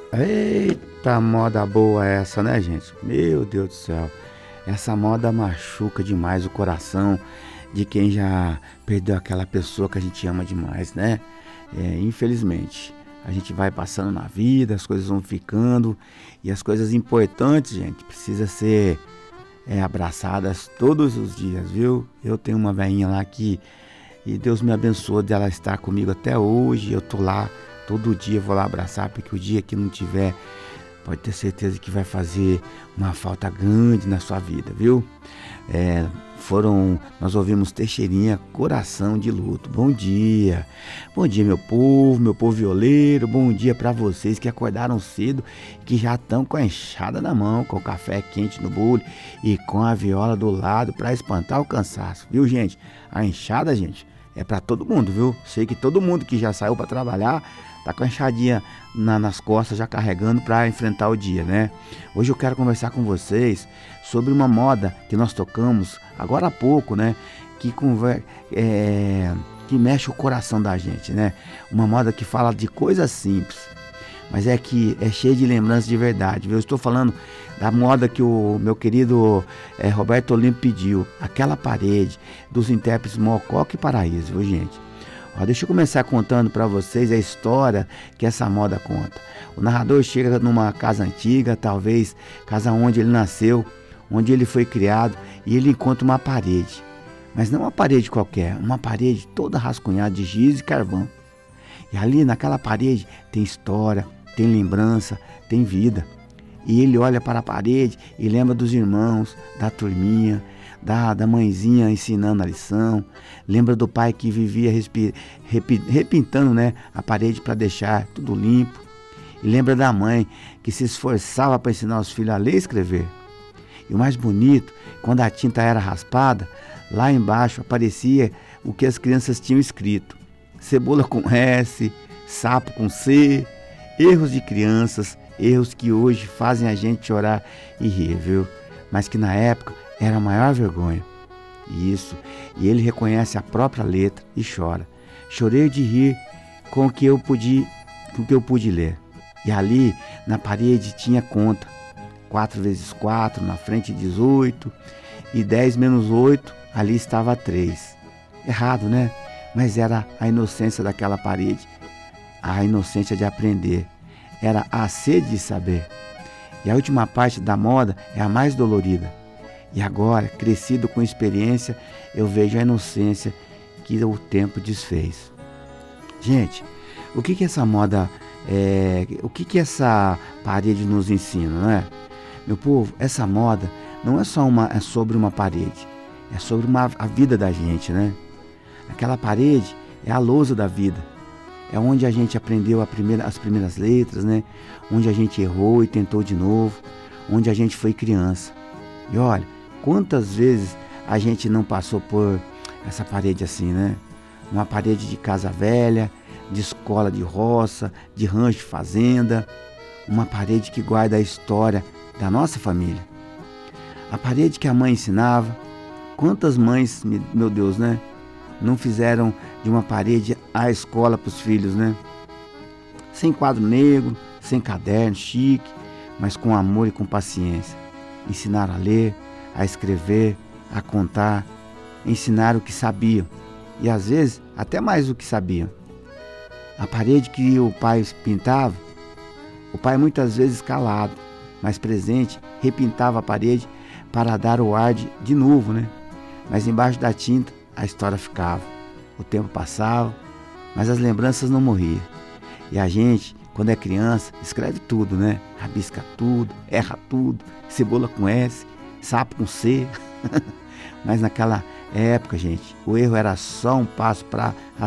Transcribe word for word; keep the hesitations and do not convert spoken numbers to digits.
Eita moda boa essa, né, gente? Meu Deus do céu. Essa moda machuca demais o coração de quem já perdeu aquela pessoa que a gente ama demais, né? É, infelizmente, a gente vai passando na vida, as coisas vão ficando e as coisas importantes, gente, precisa ser é, abraçadas todos os dias, viu? Eu tenho uma velhinha lá que e Deus me abençoou dela estar comigo até hoje. Eu tô lá todo dia, vou lá abraçar, porque o dia que não tiver, pode ter certeza que vai fazer uma falta grande na sua vida, viu? É, foram, nós ouvimos Teixeirinha, Coração de Luto. Bom dia, bom dia meu povo, meu povo violeiro, bom dia para vocês que acordaram cedo, que já estão com a enxada na mão, com o café quente no bule e com a viola do lado para espantar o cansaço, viu gente? A enxada, gente, é para todo mundo, viu? Sei que todo mundo que já saiu para trabalhar tá com a enxadinha na, nas costas já carregando para enfrentar o dia, né? Hoje eu quero conversar com vocês sobre uma moda que nós tocamos agora há pouco, né? Que, conver, é, que mexe o coração da gente, né? Uma moda que fala de coisas simples, mas é que é cheia de lembranças de verdade, viu? Eu estou falando da moda que o meu querido é, Roberto Olimpo pediu, Aquela Parede, dos intérpretes Mococa e Paraíso, viu gente? Ó, deixa eu começar contando para vocês a história que essa moda conta. O narrador chega numa casa antiga, talvez casa onde ele nasceu, onde ele foi criado, e ele encontra uma parede. Mas não uma parede qualquer, uma parede toda rascunhada de giz e carvão. E ali naquela parede tem história, tem lembrança, tem vida. E ele olha para a parede e lembra dos irmãos, da turminha, da, da mãezinha ensinando a lição. Lembra do pai que vivia respi, repi, repintando, né, a parede para deixar tudo limpo. E lembra da mãe que se esforçava para ensinar os filhos a ler e escrever. E o mais bonito, quando a tinta era raspada, lá embaixo aparecia o que as crianças tinham escrito. Cebola com S, sapo com C, erros de crianças, erros que hoje fazem a gente chorar e rir, viu? Mas que na época era a maior vergonha. Isso, e ele reconhece a própria letra e chora. Chorei de rir com o que eu pude, com o que eu pude ler. E ali na parede tinha conta. quatro vezes quatro, na frente dezoito, e dez menos oito, ali estava três. Errado, né? Mas era a inocência daquela parede, a inocência de aprender. Era a sede de saber. E a última parte da moda é a mais dolorida. E agora, crescido com experiência, eu vejo a inocência que o tempo desfez. Gente, o que que essa moda, é, o que que essa parede nos ensina, não é? Meu povo, essa moda não é só uma, é sobre uma parede, é sobre uma, a vida da gente, né? Aquela parede é a lousa da vida. É onde a gente aprendeu a primeira, as primeiras letras, né? Onde a gente errou e tentou de novo, onde a gente foi criança. E olha, quantas vezes a gente não passou por essa parede assim, né? Uma parede de casa velha, de escola de roça, de rancho de fazenda, uma parede que guarda a história da nossa família. A parede que a mãe ensinava. Quantas mães, meu Deus, né? Não fizeram de uma parede a escola para os filhos, né? Sem quadro negro, sem caderno chique, mas com amor e com paciência. Ensinaram a ler, a escrever, a contar, ensinaram o que sabiam e às vezes até mais do que sabiam. A parede que o pai pintava, o pai muitas vezes calado, mas presente, repintava a parede para dar o ar de, de novo, né? Mas embaixo da tinta a história ficava. O tempo passava, mas as lembranças não morriam. E a gente, quando é criança, escreve tudo, né? Rabisca tudo, erra tudo, cebola com S, sapo com C. Mas naquela época, gente, o erro era só um passo para